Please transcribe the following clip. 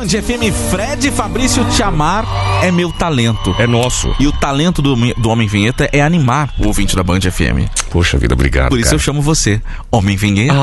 Band FM, Fred Fabrício, te amar é meu talento. É nosso. E o talento do Homem Vinheta é animar o ouvinte da Band FM. Poxa vida, obrigado. Por isso cara. eu chamo você, Homem Vinheta.